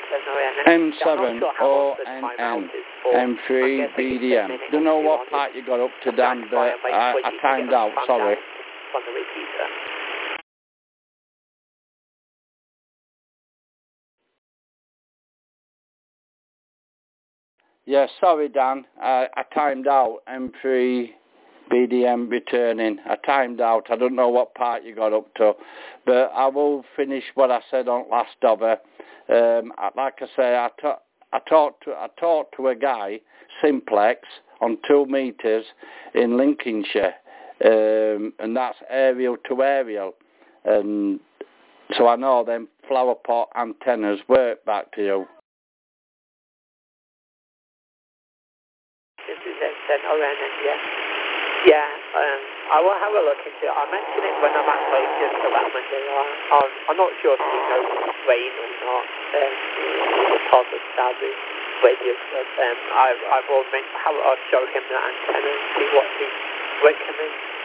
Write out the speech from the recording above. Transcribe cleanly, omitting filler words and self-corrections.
M7 ONN M3 BDM. Don't know what part you got up to, Dan, but I timed out, sorry. On the repeater. Yeah, sorry, Dan. I timed out. M3 BDM returning. I timed out. I don't know what part you got up to, but I will finish what I said on last Dover. Like I say, I talked to a guy, Simplex, on 2 meters in Lincolnshire, and that's aerial to aerial, and so I know them flower pot antennas work. Back to you. This is yeah. Yeah, I will have a look into it. I'll mention it when I'm actually just about Monday. I'm not sure if you know rain or not. Part of Saudi radio stuff. I'll show him the antenna and see what he recommends.